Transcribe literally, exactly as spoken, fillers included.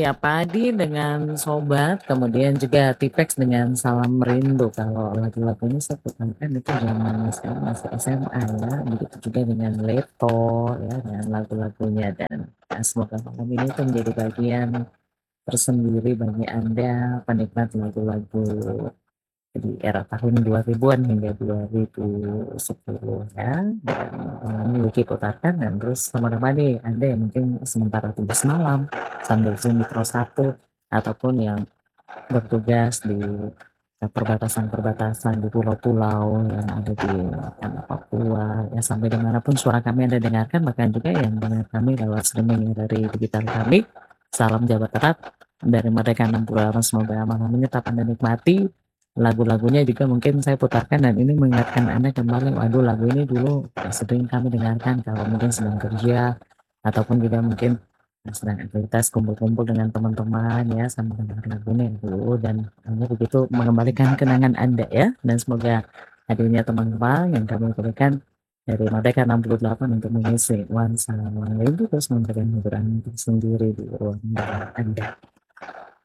iya padi dengan sobat, kemudian juga Tipex dengan Salam Rindu. Kalau lagu-lagunya saya putarkan itu zaman saya masih S M A ya, begitu juga dengan Leto ya, dengan lagu-lagunya dan ya, semoga malam ini tuh menjadi bagian tersendiri bagi Anda penikmat lagu-lagu di era tahun dua ribuan hingga dua ribu sepuluh ya, dan malam ini Lucky putarkan dan terus teman-teman Anda yang mungkin sementara tugas malam sambil Zoom Pro satu ataupun yang bertugas di perbatasan-perbatasan di pulau-pulau yang ada di tanah Papua ya, sampai dimanapun suara kami Anda dengarkan, bahkan juga yang mendengar kami lewat streaming dari digital kami. Salam Jawa Barat dari Merdeka enam puluh delapan, semoga malam ini tetap Anda nikmati. Lagu-lagunya juga mungkin saya putarkan dan ini mengingatkan Anda kembali, waduh lagu ini dulu sering kami dengarkan kalau mungkin sedang kerja ataupun juga mungkin sedang aktivitas kumpul-kumpul dengan teman-teman ya, sambil dengar lagunya dulu dan hanya begitu mengembalikan kenangan Anda ya, dan semoga hadirnya teman-teman yang kami berikan dari Merdeka enam puluh delapan untuk mengisi nuansa malam itu terus memberikan hiburan tersendiri di ruang dengar Anda.